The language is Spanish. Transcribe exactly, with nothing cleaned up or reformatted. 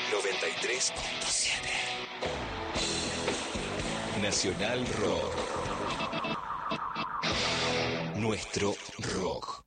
noventa y tres punto siete. Nacional Rock. Nuestro rock.